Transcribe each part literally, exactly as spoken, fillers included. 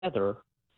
together,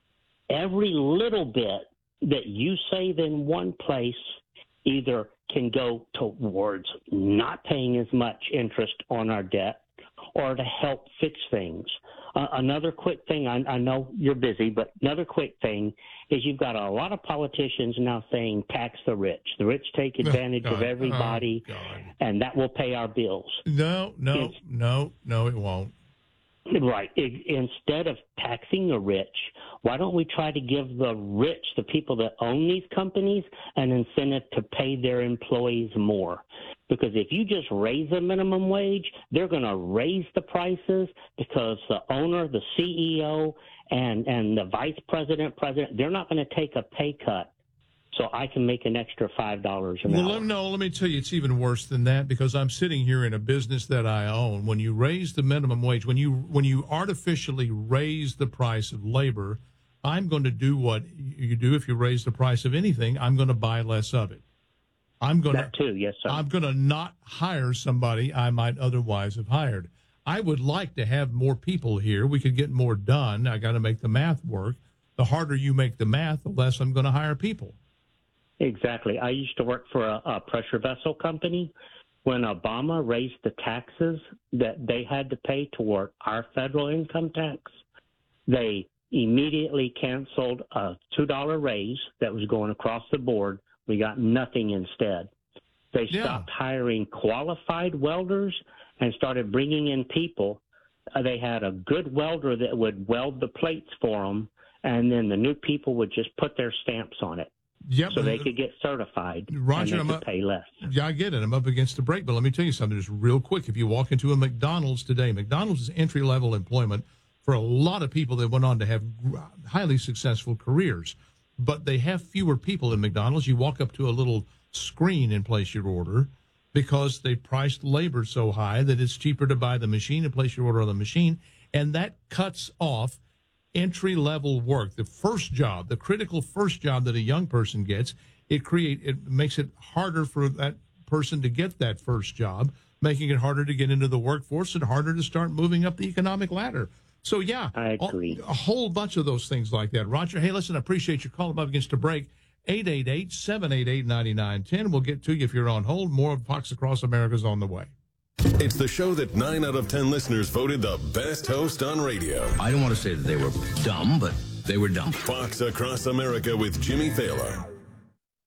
every little bit that you save in one place either can go towards not paying as much interest on our debt or to help fix things. Uh, another quick thing, I, I know you're busy, but another quick thing is you've got a lot of politicians now saying tax the rich. The rich take advantage oh, of everybody, oh, and that will pay our bills. No, no, it's, no, no, it won't. Right. It, instead of taxing the rich, why don't we try to give the rich, the people that own these companies, an incentive to pay their employees more? Because if you just raise the minimum wage, they're going to raise the prices because the owner, the C E O, and, and the vice president, president, they're not going to take a pay cut so I can make an extra five dollars an well, hour. No, let me tell you, it's even worse than that because I'm sitting here in a business that I own. When you raise the minimum wage, when you when you artificially raise the price of labor, I'm going to do what you do if you raise the price of anything. I'm going to buy less of it. I'm going that too, yes, sir. I'm going to not hire somebody I might otherwise have hired. I would like to have more people here. We could get more done. I got to make the math work. The harder you make the math, the less I'm going to hire people. Exactly. I used to work for a, a pressure vessel company. When Obama raised the taxes that they had to pay toward our federal income tax, they immediately canceled a two dollar raise that was going across the board. We got nothing instead. They Yeah. stopped hiring qualified welders and started bringing in people. Uh, they had a good welder that would weld the plates for them, and then the new people would just put their stamps on it. Yep. So they could get certified Roger, and they I'm could up, pay less. Yeah, I get it. I'm up against the break, but let me tell you something just real quick. If you walk into a McDonald's today, McDonald's is entry-level employment for a lot of people that went on to have highly successful careers, but they have fewer people in McDonald's. You walk up to a little screen and place your order because they priced labor so high that it's cheaper to buy the machine and place your order on the machine, and that cuts off entry-level work, the first job, the critical first job that a young person gets. It create it makes it harder for that person to get that first job, making it harder to get into the workforce and harder to start moving up the economic ladder. So, yeah, I agree. A, a whole bunch of those things like that. Roger, hey, listen, I appreciate your call. I'm up against a break. eight eight eight, seven eight eight, nine nine one zero. We'll get to you if you're on hold. More of Fox Across America's on the way. It's the show that nine out of ten listeners voted the best host on radio. I don't want to say that they were dumb, but they were dumb. Fox Across America with Jimmy Thaler.